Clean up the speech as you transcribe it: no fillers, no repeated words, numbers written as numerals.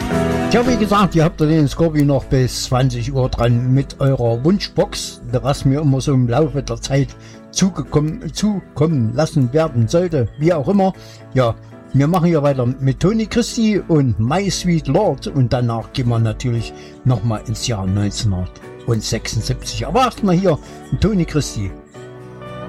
Tja, wie gesagt, ihr habt ja den Scorpion noch bis 20 Uhr dran mit eurer Wunschbox, was mir immer so im Laufe der Zeit zukommen lassen werden sollte, wie auch immer. Ja, wir machen hier weiter mit Tony Christie und My Sweet Lord und danach gehen wir natürlich nochmal ins Jahr 1976. Aber erstmal hier Tony Christie.